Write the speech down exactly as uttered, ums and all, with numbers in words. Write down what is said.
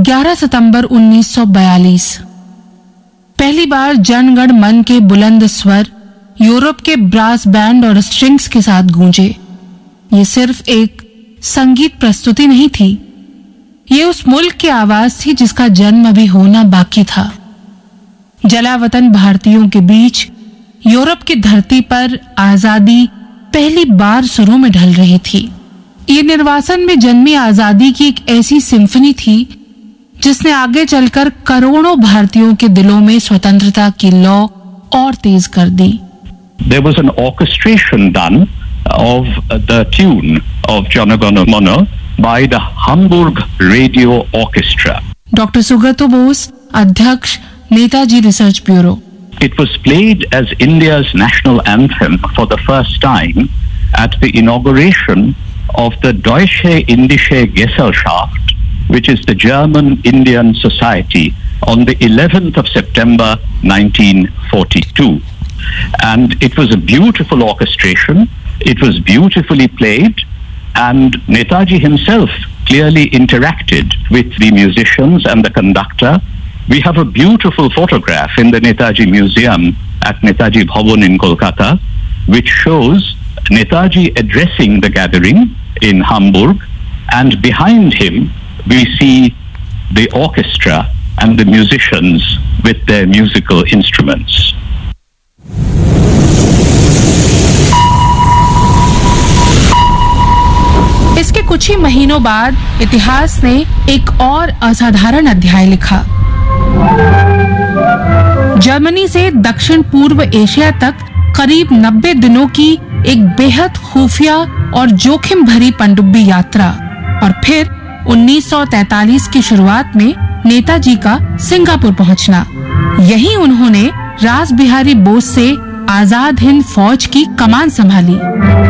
ग्यारह सितंबर उन्नीस सौ बयालीस। पहली बार जन गण मन के बुलंद स्वर यूरोप के ब्रास बैंड और स्ट्रिंग्स के साथ गूंजे। ये सिर्फ एक संगीत प्रस्तुति नहीं थी, ये उस मुल्क की आवाज थी जिसका जन्म अभी होना बाकी था। जलावतन भारतीयों के बीच यूरोप की धरती पर आजादी पहली बार सुरों में ढल रही थी। ये निर्वासन में जन्मी आजादी की एक ऐसी सिम्फनी थी जिसने आगे चलकर करोड़ों भारतीयों के दिलों में स्वतंत्रता की लौ और तेज कर दी। There was an orchestration done of the tune of Jana Gana Mana by the Hamburg Radio Orchestra. Doctor सुगतो Bose, अध्यक्ष, Netaji research bureau. It was played as India's national anthem for the first time at the inauguration of the Deutsche Indische Gesellschaft, which is the German Indian Society, on the eleventh of September nineteen forty-two. And it was a beautiful orchestration, it was beautifully played, and Netaji himself clearly interacted with the musicians and the conductor. We have a beautiful photograph in the Netaji Museum at Netaji Bhavan in Kolkata, which shows Netaji addressing the gathering in Hamburg, and behind him we see the orchestra and the musicians with their musical instruments. इसके कुछ ही महीनों बाद इतिहास ने एक और असाधारण अध्याय लिखा। जर्मनी से दक्षिण पूर्व एशिया तक करीब नब्बे दिनों की एक बेहद खुफिया और जोखिम भरी पनडुब्बी यात्रा, और फिर उन्नीस सौ तैंतालीस की शुरुआत में नेताजी का सिंगापुर पहुंचना। यहीं उन्होंने रास बिहारी बोस से आजाद हिंद फौज की कमान संभाली।